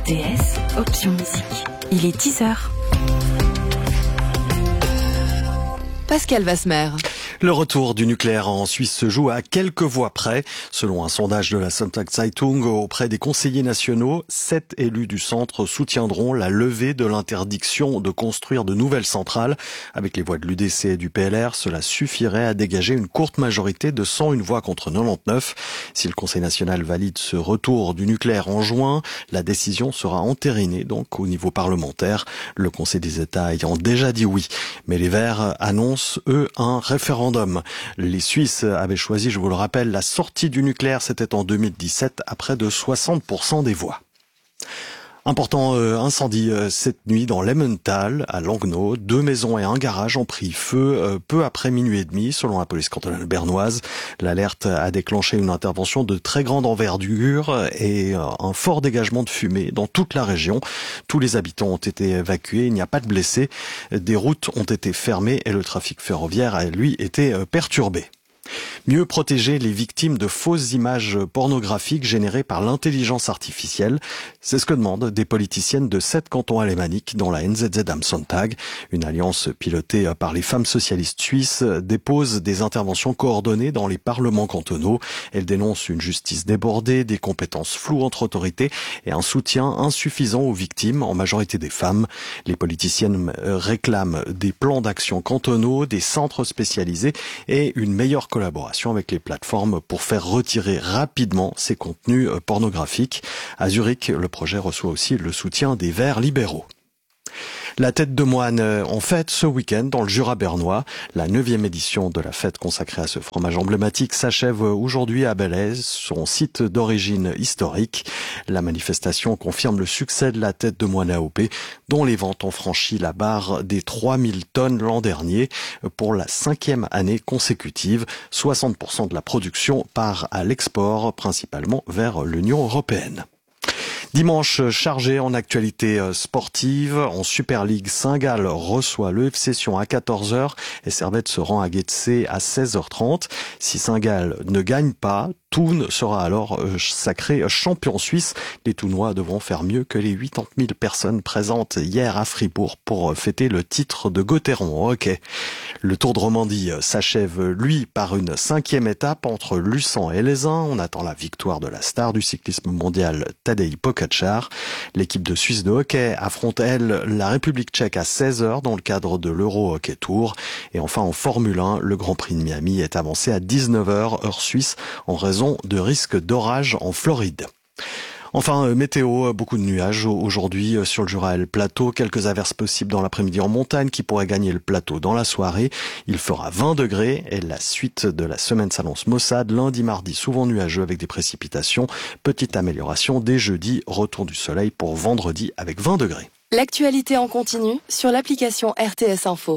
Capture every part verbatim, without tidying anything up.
R T S, option musique. Il est dix heures. Pascal Vasmer. Le retour du nucléaire en Suisse se joue à quelques voix près. Selon un sondage de la Sonntagszeitung auprès des conseillers nationaux, sept élus du centre soutiendront la levée de l'interdiction de construire de nouvelles centrales. Avec les voix de l'U D C et du P L R, cela suffirait à dégager une courte majorité de cent une voix contre quatre-vingt-dix-neuf. Si le Conseil national valide ce retour du nucléaire en juin, la décision sera entérinée donc au niveau parlementaire, le Conseil des États ayant déjà dit oui. Mais les Verts annoncent, eux, un référendum. Les Suisses avaient choisi, je vous le rappelle, la sortie du nucléaire, c'était en deux mille dix-sept, à près de soixante pour cent des voix. Important euh, incendie euh, cette nuit dans l'Emmental, à Langnau. Deux maisons et un garage ont pris feu euh, peu après minuit et demi, selon la police cantonale bernoise. L'alerte a déclenché une intervention de très grande envergure et euh, un fort dégagement de fumée dans toute la région. Tous les habitants ont été évacués, il n'y a pas de blessés. Des routes ont été fermées et le trafic ferroviaire a, lui, été euh, perturbé. Mieux protéger les victimes de fausses images pornographiques générées par l'intelligence artificielle, c'est ce que demandent des politiciennes de sept cantons alémaniques dans la N Z Z am Sonntag. Une alliance pilotée par les femmes socialistes suisses dépose des interventions coordonnées dans les parlements cantonaux. Elle dénonce une justice débordée, des compétences floues entre autorités et un soutien insuffisant aux victimes, en majorité des femmes. Les politiciennes réclament des plans d'action cantonaux, des centres spécialisés et une meilleure collaboration avec les plateformes pour faire retirer rapidement ces contenus pornographiques. À Zurich, le projet reçoit aussi le soutien des Verts libéraux. La tête de moine en fête ce week-end dans le Jura bernois. La neuvième édition de la fête consacrée à ce fromage emblématique s'achève aujourd'hui à Belaise, son site d'origine historique. La manifestation confirme le succès de la tête de moine A O P, dont les ventes ont franchi la barre des trois mille tonnes l'an dernier pour la cinquième année consécutive. soixante pour cent de la production part à l'export, principalement vers l'Union européenne. Dimanche chargé en actualité sportive. En Super League, Saint-Gall reçoit le F C Sion à quatorze heures et Servette se rend à Getse à seize heures trente. Si Saint-Gall ne gagne pas, Thun sera alors sacré champion suisse. Les Thounois devront faire mieux que les quatre-vingt mille personnes présentes hier à Fribourg pour fêter le titre de Gotteron au hockey. Le Tour de Romandie s'achève, lui, par une cinquième étape entre Luçon et Lézin. On attend la victoire de la star du cyclisme mondial Tadej Pogačar. L'équipe de Suisse de hockey affronte, elle, la République tchèque à seize heures dans le cadre de l'Euro Hockey Tour. Et enfin, en Formule un, le Grand Prix de Miami est avancé à dix-neuf heures, heure suisse, en raison de risque d'orage en Floride. Enfin, météo, beaucoup de nuages aujourd'hui sur le Jura et le plateau. Quelques averses possibles dans l'après-midi en montagne qui pourraient gagner le plateau dans la soirée. Il fera vingt degrés et la suite de la semaine s'annonce maussade. Lundi, mardi, souvent nuageux avec des précipitations. Petite amélioration dès jeudi. Retour du soleil pour vendredi avec vingt degrés. L'actualité en continu sur l'application R T S Info.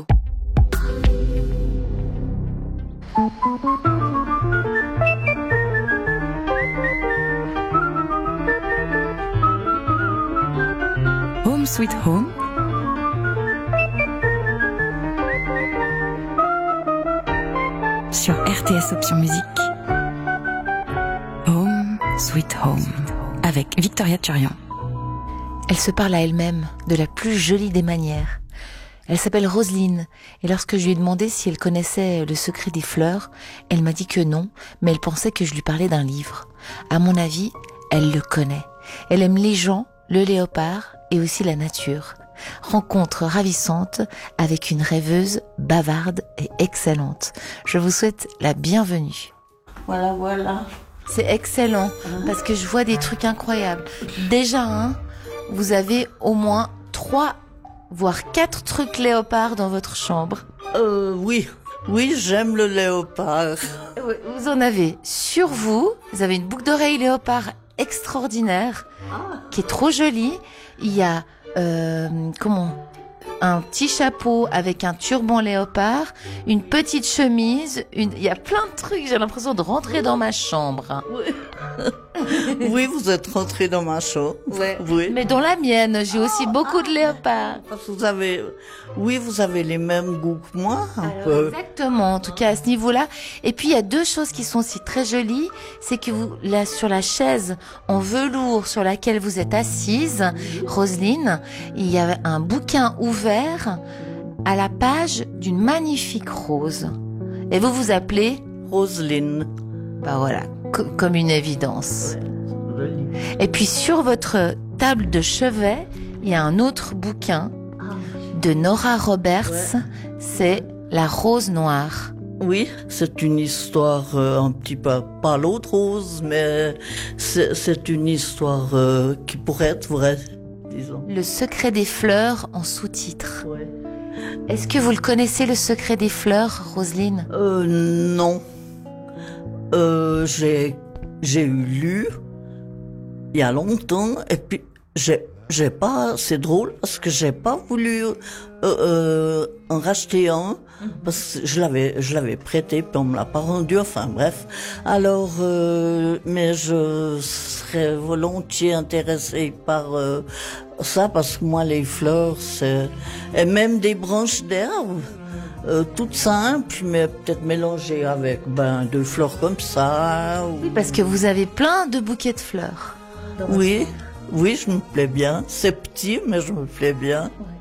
Home Sweet Home. Sur R T S Option Musique. Home Sweet Home. Avec Victoria Turian. Elle se parle à elle-même de la plus jolie des manières. Elle s'appelle Roselyne, et lorsque je lui ai demandé si elle connaissait le secret des fleurs, elle m'a dit que non, mais elle pensait que je lui parlais d'un livre. À mon avis, elle le connaît. Elle aime les gens, le léopard et aussi la nature. Rencontre ravissante avec une rêveuse bavarde et excellente. Je vous souhaite la bienvenue. Voilà, voilà. C'est excellent, parce que je vois des trucs incroyables. Déjà, hein, vous avez au moins trois, voire quatre trucs léopards dans votre chambre. Euh, oui, oui, j'aime le léopard. Vous en avez sur vous, vous avez une boucle d'oreille léopard extraordinaire, qui est trop jolie. Il y a, euh, comment, un petit chapeau avec un turban léopard, une petite chemise, une... il y a plein de trucs, j'ai l'impression de rentrer dans ma chambre. Oui, oui vous êtes rentré dans ma chambre. Ouais. Oui. Mais dans la mienne, j'ai aussi beaucoup de léopard. Parce que vous avez, oui, vous avez les mêmes goûts que moi, un Alors, peu. exactement, en tout cas à ce niveau-là. Et puis il y a deux choses qui sont aussi très jolies, c'est que vous, là sur la chaise en velours sur laquelle vous êtes assise, Roselyne, il y a un bouquin ouvert à la page d'une magnifique rose. Et vous vous appelez Roselyne. Bah voilà, co- comme une évidence. Ouais. Et puis sur votre table de chevet, il y a un autre bouquin de Nora Roberts, Ouais. c'est La Rose Noire. Oui, c'est une histoire euh, un petit peu, pas l'autre rose, mais c'est, c'est une histoire euh, qui pourrait être vraie, disons. Le secret des fleurs en sous-titre. Ouais. Est-ce que vous le connaissez, le secret des fleurs, Roselyne? Euh, non. Euh, j'ai, j'ai eu lu il y a longtemps, et puis j'ai, j'ai pas, c'est drôle parce que j'ai pas voulu euh, euh, en racheter un parce que je l'avais, je l'avais prêté puis on me l'a pas rendu. Enfin bref. Alors, euh, mais je serais volontiers intéressée par euh, ça parce que moi les fleurs, c'est et même des branches d'herbe. Euh, toutes simples, mais peut-être mélangées avec ben deux fleurs comme ça. Ou... Oui, parce que vous avez plein de bouquets de fleurs. Oui, oui, je me plais bien. C'est petit, mais je me plais bien. Ouais.